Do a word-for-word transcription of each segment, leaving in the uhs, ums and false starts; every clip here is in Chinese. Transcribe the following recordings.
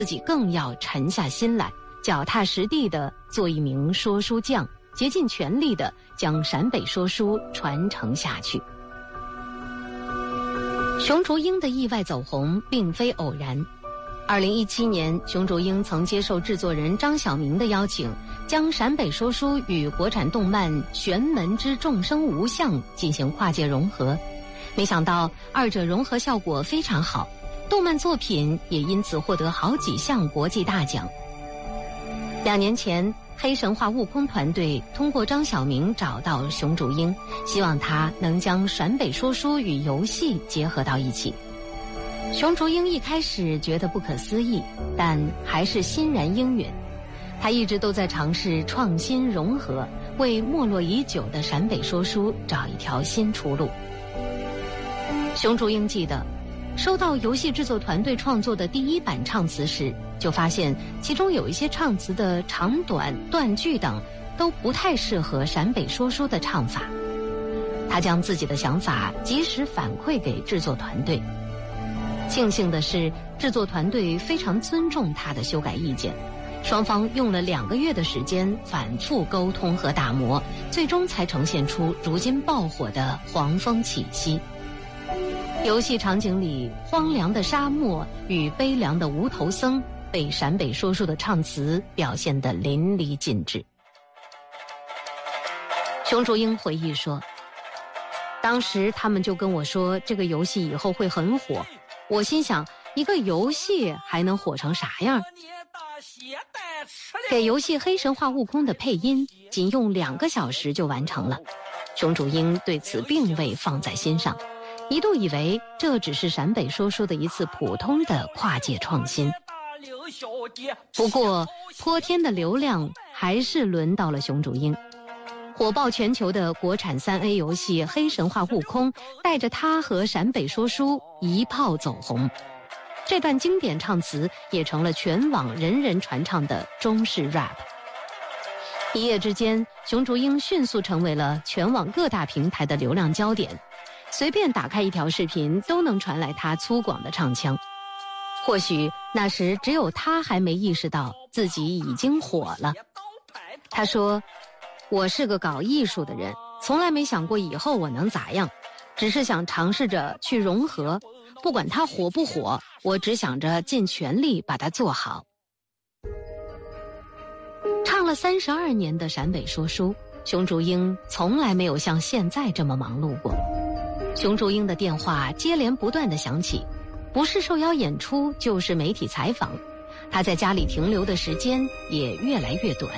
自己更要沉下心来，脚踏实地地做一名说书匠，竭尽全力地将陕北说书传承下去。熊竹英的意外走红并非偶然。二零一七年，熊竹英曾接受制作人张晓明的邀请，将陕北说书与国产动漫《玄门之众生无相》进行跨界融合。没想到二者融合效果非常好，动漫作品也因此获得好几项国际大奖。两年前，黑神话悟空团队通过张晓明找到熊竹英，希望他能将陕北说书与游戏结合到一起。熊竹英一开始觉得不可思议，但还是欣然应允。他一直都在尝试创新融合，为没落已久的陕北说书找一条新出路。熊竹英记得，收到游戏制作团队创作的第一版唱词时，就发现其中有一些唱词的长短、断句等都不太适合陕北说书的唱法。他将自己的想法及时反馈给制作团队。庆幸的是，制作团队非常尊重他的修改意见，双方用了两个月的时间反复沟通和打磨，最终才呈现出如今爆火的《黄蜂起息》。游戏场景里荒凉的沙漠与悲凉的无头僧被陕北说书的唱词表现得淋漓尽致。熊竹英回忆说，当时他们就跟我说这个游戏以后会很火，我心想一个游戏还能火成啥样？给游戏《黑神话：悟空》的配音仅用两个小时就完成了，熊竹英对此并未放在心上，一度以为这只是陕北说书的一次普通的跨界创新。不过泼天的流量还是轮到了熊竹英。火爆全球的国产 三 A 游戏《黑神话：悟空》带着他和陕北说书一炮走红，这段经典唱词也成了全网人人传唱的中式 rap。 一夜之间，熊竹英迅速成为了全网各大平台的流量焦点，随便打开一条视频都能传来他粗犷的唱腔。或许那时只有他还没意识到自己已经火了。他说，我是个搞艺术的人，从来没想过以后我能咋样，只是想尝试着去融合，不管它火不火，我只想着尽全力把它做好。唱了三十二年的陕北说书，熊竹英从来没有像现在这么忙碌过。熊竹英的电话接连不断地响起，不是受邀演出就是媒体采访，她在家里停留的时间也越来越短。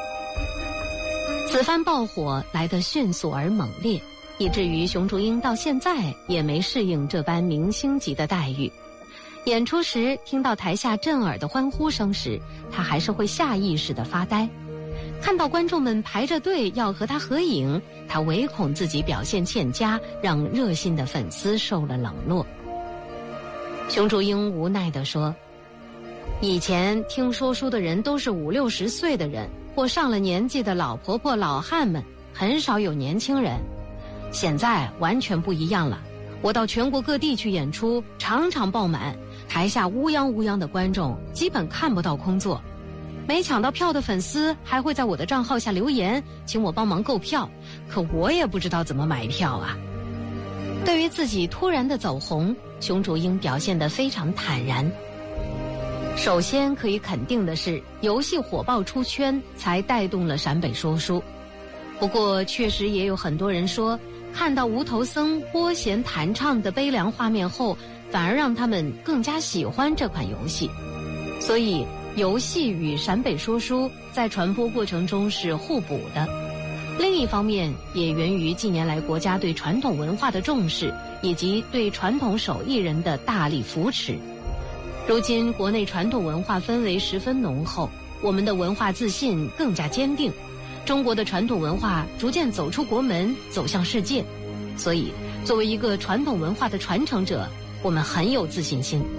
此番爆火来得迅速而猛烈，以至于熊竹英到现在也没适应这般明星级的待遇。演出时听到台下震耳的欢呼声时，他还是会下意识地发呆。看到观众们排着队要和他合影，他唯恐自己表现欠佳，让热心的粉丝受了冷落。熊竹英无奈地说，以前听说书的人都是五六十岁的人或上了年纪的老婆婆老汉们，很少有年轻人。现在完全不一样了，我到全国各地去演出，场场爆满，台下乌泱乌泱的观众基本看不到空座。没抢到票的粉丝还会在我的账号下留言，请我帮忙购票，可我也不知道怎么买票啊。对于自己突然的走红，熊竹英表现得非常坦然。首先可以肯定的是，游戏火爆出圈才带动了陕北说书。不过确实也有很多人说，看到无头僧拨弦弹唱的悲凉画面后，反而让他们更加喜欢这款游戏。所以游戏与陕北说书在传播过程中是互补的。另一方面也源于近年来国家对传统文化的重视，以及对传统手艺人的大力扶持。如今国内传统文化氛围十分浓厚，我们的文化自信更加坚定，中国的传统文化逐渐走出国门，走向世界。所以作为一个传统文化的传承者，我们很有自信心。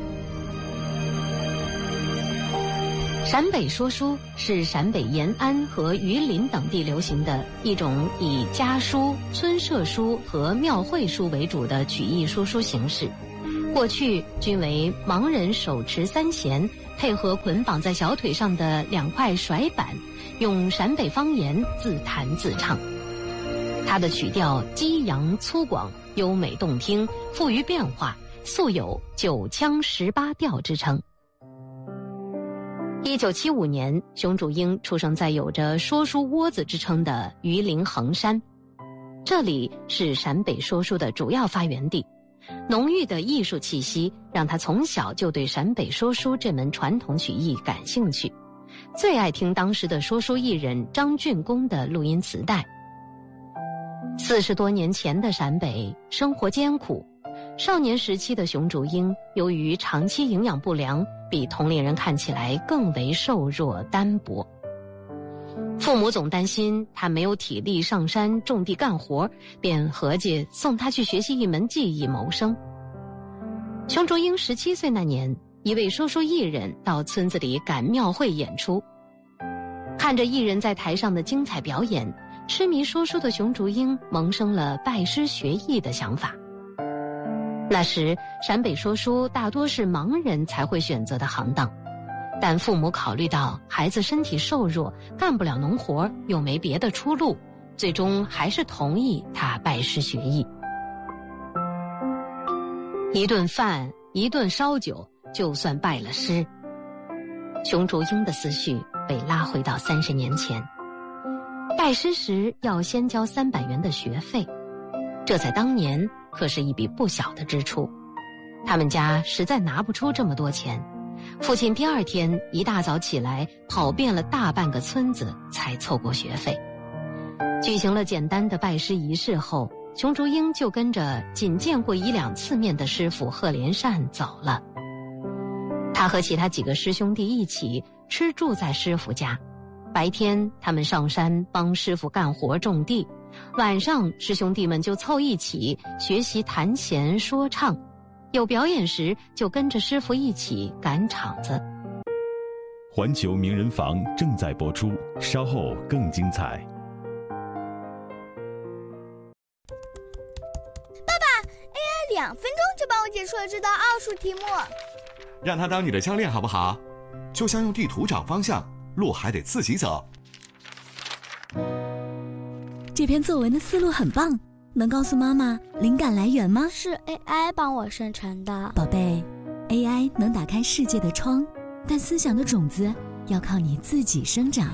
陕北说书是陕北延安和榆林等地流行的一种以家书、村社书和庙会书为主的曲艺说书形式。过去均为盲人手持三弦， 配合捆绑在小腿上的两块甩板，用陕北方言自弹自唱。他的曲调激扬粗犷，优美动听，富于变化，素有九腔十八调之称。一九七五年，熊竹英出生在有着说书窝子之称的榆林衡山，这里是陕北说书的主要发源地。浓郁的艺术气息让他从小就对陕北说书这门传统曲艺感兴趣，最爱听当时的说书艺人张俊公的录音磁带。四十多年前的陕北生活艰苦，少年时期的熊竹英由于长期营养不良，比同龄人看起来更为瘦弱单薄。父母总担心他没有体力上山种地干活，便合计送他去学习一门技艺谋生。熊竹英十七岁那年，一位说书艺人到村子里赶庙会演出，看着艺人在台上的精彩表演，痴迷说书的熊竹英萌生了拜师学艺的想法。那时陕北说书大多是盲人才会选择的行当，但父母考虑到孩子身体瘦弱，干不了农活，又没别的出路，最终还是同意他拜师学艺。一顿饭，一顿烧酒，就算拜了师。熊竹英的思绪被拉回到三十年前，拜师时要先交三百元的学费，这在当年可是一笔不小的支出。他们家实在拿不出这么多钱，父亲第二天一大早起来，跑遍了大半个村子才凑够学费。举行了简单的拜师仪式后，熊竹英就跟着仅见过一两次面的师傅贺连善走了。他和其他几个师兄弟一起吃住在师傅家，白天他们上山帮师傅干活种地，晚上师兄弟们就凑一起学习弹弦说唱，有表演时就跟着师傅一起赶场子。 环球名人房正在播出，稍后更精彩。 爸爸 A I 两分钟就帮我解出了这道奥数题目。 让他当你的教练好不好？就像用地图找方向，路还得自己走。 这篇作文的思路很棒，能告诉妈妈灵感来源吗？ 是 A I 帮我生成的。 宝贝， A I 能打开世界的窗，但思想的种子要靠你自己生长。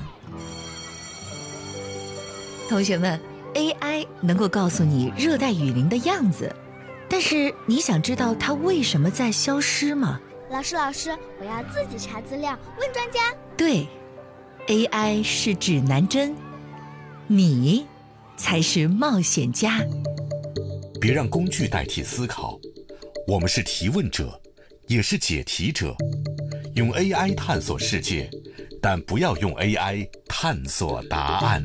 同学们， A I 能够告诉你热带雨林的样子，但是你想知道它为什么在消失吗？ 老师老师，我要自己查资料，问专家。 对， A I 是指南针，你才是冒险家。 别让工具代替思考，我们是提问者，也是解题者。用 A I 探索世界，但不要用 A I 探索答案。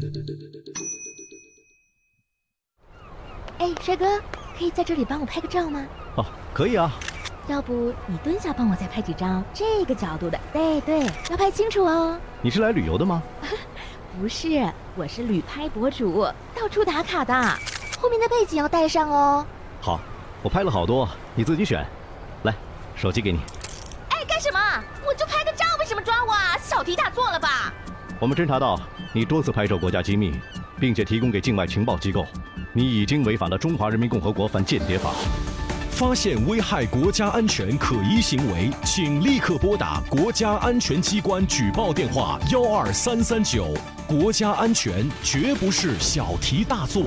哎，帅哥，可以在这里帮我拍个照吗？ 哦，可以啊。 要不你蹲下帮我再拍几张这个角度的。对对，要拍清楚哦。 你是来旅游的吗？ 不是，我是旅拍博主，到处打卡的。后面的背景要带上哦。 好，我拍了好多，你自己选。来，手机给你。 哎，干什么？我就拍个照，为什么抓我啊？小题大做了吧？ 我们侦查到你多次拍摄国家机密，并且提供给境外情报机构，你已经违反了《中华人民共和国反间谍法》。 发现危害国家安全可疑行为，请立刻拨打国家安全机关举报电话幺二三三九。国家安全绝不是小题大做。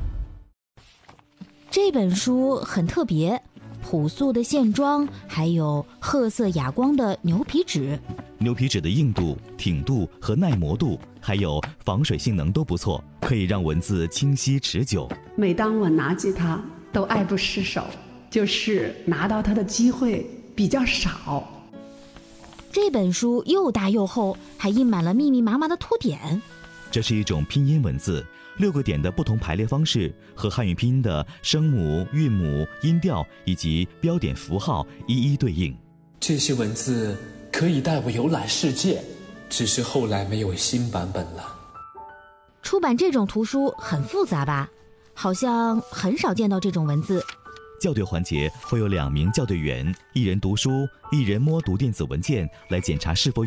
这本书很特别，朴素的线装，还有褐色哑光的牛皮纸。 牛皮纸的硬度、挺度和耐磨度，还有防水性能都不错，可以让文字清晰持久。 每当我拿起它，都爱不释手。就是拿到它的机会比较少。 这本书又大又厚，还印满了密密麻麻的凸点。 这是一种拼音文字，六个点的不同排列方式和汉语拼音的声母、韵母、音调以及标点符号一一对应。 这些文字可以带我游览世界，只是后来没有新版本了。 出版这种图书很复杂吧？好像很少见到这种文字。 校对环节会有两名校对员，一人读书，一人摸读电子文件来检查是否